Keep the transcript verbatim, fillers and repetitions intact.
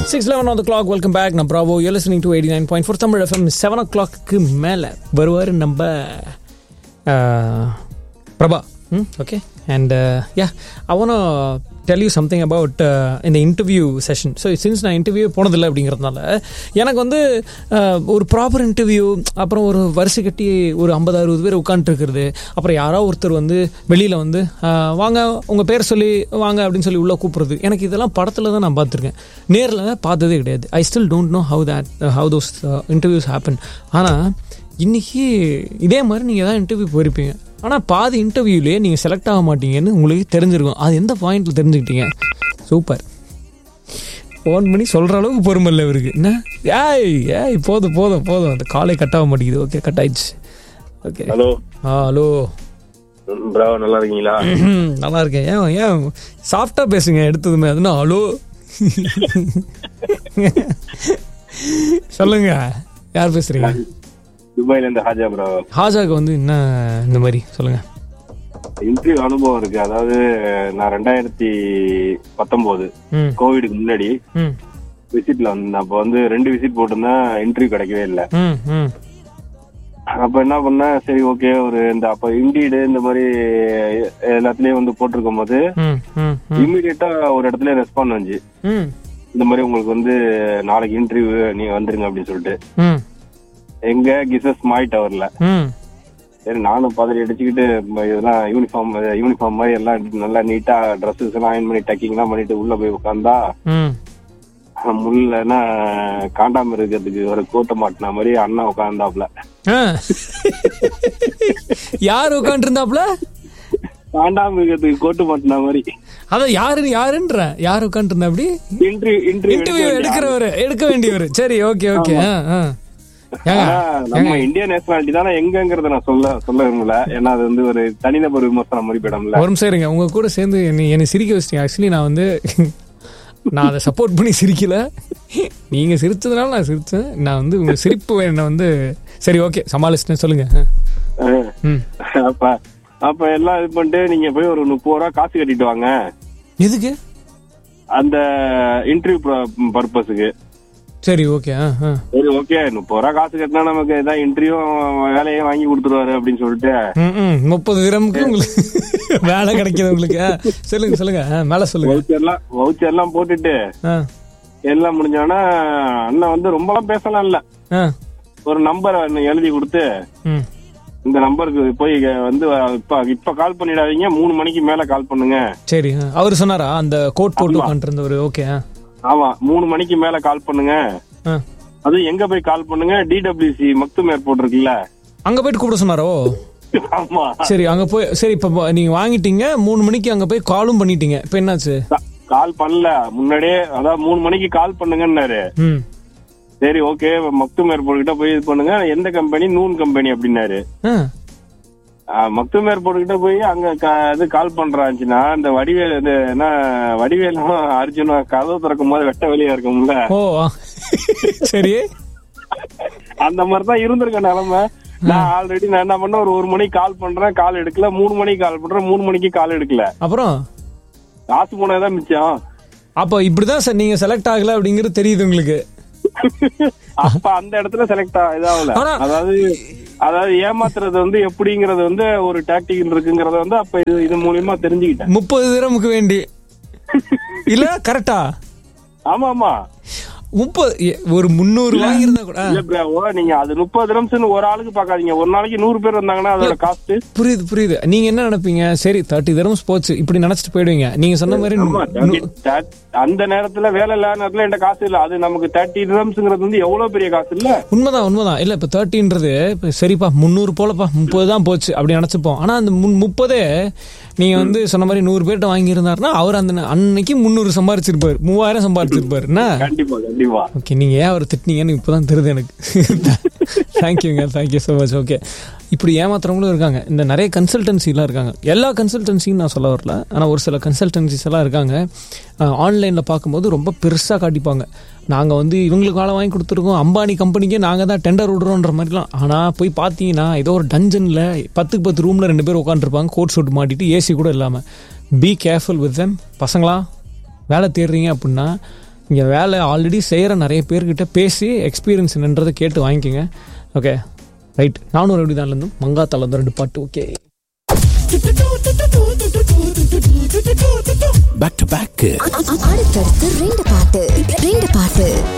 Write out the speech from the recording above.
six eleven on the clock. Welcome back. நான் Bravo. You're listening to eighty-nine point four Tamil F M. seven o'clock-க்கு மேல வருவாரு நம்ம Prabha. Okay. And uh, yeah, I want to tell you something about uh, in the interview session. So since நான் interview போனதில்லை அப்படிங்கிறதுனால எனக்கு வந்து ஒரு ப்ராப்பர் இன்டர்வியூ, அப்புறம் ஒரு வரிசை கட்டி ஒரு ஐம்பது அறுபது பேர் உட்காந்துருக்கிறது, அப்புறம் யாரோ ஒருத்தர் வந்து வெளியில் வந்து வாங்க உங்கள் பேர் சொல்லி வாங்க அப்படின்னு சொல்லி உள்ளே கூப்பிட்றது, எனக்கு இதெல்லாம் படத்தில் தான் நான் பார்த்துருக்கேன், நேரில் பார்த்ததே கிடையாது. I still don't know how that how those interviews happen. ஆனால் இன்றைக்கி இதே மாதிரி நீங்கள் தான் இன்டர்வியூ போயிருப்பீங்க, ஆனால் பாதி இன்டர்வியூலேயே நீங்கள் செலக்ட் ஆக மாட்டீங்கன்னு உங்களுக்கு தெரிஞ்சிருக்கும். அது எந்த பாயிண்டில் தெரிஞ்சுக்கிட்டீங்க? சூப்பர். ஃபோன் பண்ணி சொல்கிற அளவுக்கு பொறுமை இல்லை இவருக்கு. என்ன ஏய் ஏய் போதும் போதும் போதும், அந்த காலை கட் ஆக மாட்டேங்குது. ஓகே, கட் ஆயிடுச்சு. Okay, hello. ஆ ஹலோ ப்ரோ, நல்லா இருக்கீங்களா? நல்லா இருக்கேன். ஏன் ஏன் சாஃப்டாக பேசுங்க எடுத்ததுமே. அதுனா ஹலோ சொல்லுங்க, யார் பேசுகிறீங்க? துபாயில இருந்து ஹாஜா ப்ரோ. ஹாஜாக்கு வந்து என்ன இந்த மாதிரி சொல்லுங்க. இன்டர்வியூ அனுபவம் இருக்கு. அதாவது நான் ரெண்டாயிரத்தி பத்தொன்பது கோவிடுக்கு முன்னாடி விசிட்ல வந்தேன். அப்ப வந்து ரெண்டு விசிட் போட்டிருந்தேன், இன்டர்வியூ கிடைக்கவே இல்லை. அப்ப என்ன பண்ண, சரி ஓகே ஒரு இந்த அப்ப இண்டீடு இந்த மாதிரி எல்லாத்துலயும் வந்து போட்டிருக்கும் போது இம்மிடியட்டா ஒரு இடத்துல ரெஸ்பாண்ட் வந்துச்சு, இந்த மாதிரி உங்களுக்கு வந்து நாளைக்கு இன்டர்வியூ நீங்க வந்துருங்க அப்படின்னு சொல்லிட்டு. எங்க கிசஸ் மாய் டவர்ல. சரி நானும் பதறி அடிச்சுக்கிட்டு இதெல்லாம் யூனிஃபார்ம் யூனிஃபார்ம் மாதிரி எல்லாம் நல்லா நீட்டா ட்ரெஸ்ஸஸ் எல்லாம் அயன் பண்ணி டக்கிங் எல்லாம் பண்ணிட்டு உள்ள போய் உட்காந்தா முள்ளனா காண்டாம இருக்கிறதுக்கு ஒரு கோட்டை மாட்டின மாதிரி அண்ணா உட்காந்தாப்ல. யாரு உட்காந்து இருந்தாப்ல? காண்டாம இருக்கிறதுக்கு கோட்டு மாட்டின மாதிரி. அதான் யாரு யாருன்ற யாரு உட்காந்து இருந்தா? அப்படி இன்டர்வியூ எடுக்கிறவரு, எடுக்க வேண்டியவரு. சரி, ஓகே ஓகே. நம்ம இந்தியன் நேஷனாலிட்டி தானே எங்கங்கறத நான் சொல்ல சொல்ல விரும்பல, ஏன்னா அது வந்து ஒரு தனிநபர் விமர்சனம் மாதிரி போயிடும்ல. ஒரு நிமிஷம் இருங்க, உங்க கூட சேர்ந்து என்னை சிரிக்க வச்சிட்டீங்க. ஆக்சுவலி நான் வந்து நான் அதை சப்போர்ட் பண்ணி சிரிக்கல, நீங்க சிரிச்சதுனால நான் சிரிச்சேன். நான் வந்து உங்க சிரிப்பு என்ன வந்து சரி ஓகே சமாளிச்சிட்டேன். சொல்லுங்க. அப்ப அப்ப எல்லாம் இது பண்ணிட்டு நீங்க போய் ஒரு முப்பது ரூபா காசு கட்டிட்டு வாங்க. எதுக்கு? அந்த இன்டர்வியூ பர்பஸுக்கு. சரி ஓகே. சரி ஓகே, முப்பது ரூபா காசு கட்டினா நமக்கு ஏதாவது இன்டர்வியூ வேலையே வாங்கி கொடுத்துருவாரு அப்படின்னு சொல்லிட்டு முப்பது திரமுக்கு உங்களுக்கு வேலை கிடைக்குது உங்களுக்கு. சொல்லுங்க சொல்லுங்க, மேல சொல்லுங்க. வவுச்சர்லாம் வவுச்சர்லாம் போட்டுட்டு எல்லாம் முடிஞ்சோன்னா அண்ணன் வந்து ரொம்ப எல்லாம் பேசலாம் இல்ல, ஒரு நம்பர் எழுதி கொடுத்து இந்த நம்பருக்கு போய் வந்து இப்ப இப்ப கால் பண்ணிடாதீங்க, மூணு மணிக்கு மேல கால் பண்ணுங்க. சரி, அவரு சொன்னாரா அந்த கோட் போட்டு உட்காந்துருந்தவரு? ஓகே. ஆமா, மூணு மணிக்கு மேல கால் பண்ணுங்க. அது எங்க போய் கால் பண்ணுங்க? டிடபிள்யூசி மக்தும் ஏர்போர்ட் இருக்குல்ல, அங்க போயிட்டு கூப்பிட சொன்னாரோ? ஆமா. சரி, அங்க போய் சரி இப்ப நீங்க வாங்கிட்டீங்க, மூணு மணிக்கு அங்க போய் காலும் பண்ணிட்டீங்க. இப்ப என்னாச்சு? கால் பண்ணல முன்னாடியே, அதான் மூணு மணிக்கு கால் பண்ணுங்கன்னாரு. சரி ஓகே, மக்தும் ஏர்போர்ட் கிட்ட போய் இது பண்ணுங்க. எந்த கம்பெனி? நூன் கம்பெனி அப்படின்னாரு. மக்தும் ஏர்போர்ட் கிட்ட போய் அங்க இது கால் பண்றாச்சுன்னா இந்த வடிவேல் இது என்ன வடிவேலும் அர்ஜுனும் கதவு திறக்கும் போது வெட்ட வெளியா இருக்கும்ல. சரி, அந்த மாதிரிதான் இருந்திருக்க நிலைமை. நான் ஆல்ரெடி நான் என்ன பண்ண, ஒரு ஒரு மணிக்கு கால் பண்றேன், கால் எடுக்கல. மூணு மணிக்கு கால் பண்றேன், மூணு மணிக்கு கால் எடுக்கல. அப்புறம் காசு போனதான் மிச்சம். அப்ப இப்படிதான் சார் நீங்க செலக்ட் ஆகல அப்படிங்கிறது தெரியுது உங்களுக்கு. அப்ப அந்த இடத்துல செலக்ட் இதாகல. அதாவது அதாவது ஏமாத்துறது வந்து எப்படிங்கறது வந்து ஒரு டாக்டிக் இருக்குங்கறத வந்து அப்ப இது இது மூலமா தெரிஞ்சுக்கிட்டேன். முப்பது திரமுக்கு வேண்டி இல்ல? கரெக்டா? ஆமா ஆமா, முப்பது ஒரு முன்னூறு வாங்கிருந்தா கூட நீங்க அது முப்பது திரம்ஸ்னு ஒரு ஆளுக்கு பாக்காதீங்க. ஒரு நாளைக்கு நூறு பேர் வந்தாங்கன்னா அதோட காஸ்ட். புரியுது புரியுது. நீங்க என்ன நினைப்பீங்க? சரி தேர்ட்டி திரம்ஸ் போச்சு இப்படி நினைச்சிட்டு போயிடுவீங்க. நீங்க சொன்ன மாதிரி அந்த நேரத்துல வேலை இல்லாத நேரத்துல என்கிட்ட காசு இல்ல. அது நமக்கு தேர்ட்டி திரம்ஸ்ங்கிறது வந்து எவ்வளவு பெரிய காசு இல்ல? உண்மைதான் உண்மைதான். இல்ல இப்ப தேர்ட்டின்றது சரிப்பா முன்னூறு போலப்பா முப்பது தான் போச்சு அப்படி நினைச்சுப்போம். ஆனா அந்த முப்பதே நீங்க வந்து சொன்ன மாதிரி நூறு பேர்ட்ட வாங்கி இருந்தாருன்னா அவர் அந்த அன்னைக்கு முன்னூறு சம்பாரிச்சிருப்பாரு, மூவாயிரம் சம்பாரிச்சிருப்பாரு. கண்டிப்பா கண்டிப்பா. ஓகே, நீங்க ஏன் அவர் திட்டினீங்கன்னு இப்பதான் தெரியுது எனக்கு. தேங்க்யூங்க, தேங்க்யூ ஸோ மச். ஓகே, இப்படி ஏமாத்துறவங்களும் இருக்காங்க. இந்த நிறைய கன்சல்டன்சிலாம் இருக்காங்க. எல்லா கன்சல்டன்சியும் நான் சொல்ல வரல, ஆனால் ஒரு சில கன்சல்டன்சிஸ் எல்லாம் இருக்காங்க. ஆன்லைனில் பார்க்கும்போது ரொம்ப பெருசாக காட்டிப்பாங்க, நாங்கள் வந்து இவங்களுக்கு வேலை வாங்கி கொடுத்துருக்கோம், அம்பானி கம்பெனிக்கே நாங்கள் தான் டெண்டர் விடுறோன்ற மாதிரிலாம். ஆனால் போய் பார்த்தீங்கன்னா ஏதோ ஒரு டஞ்சனில் பத்துக்கு பத்து ரூமில் ரெண்டு பேர் உட்காந்துருப்பாங்க, கோட் சூட் மாட்டிட்டு, ஏசி கூட இல்லாமல். Be careful with them. பசங்களா வேலை தேடுறீங்க அப்படின்னா இங்கே வேலை ஆல்ரெடி செய்கிற நிறைய பேர்கிட்ட பேசி எக்ஸ்பீரியன்ஸ் என்னன்றதை கேட்டு வாங்கிக்கோங்க. Okay right. நானூறு அப்படி தான் இருந்தும் மங்காத்தால இருந்து ரெண்டு பாட்டு. ஓகே பேக் டு பேக் அடுத்தடுத்து ரெண்டு பாட்டு ரெண்டு பாட்டு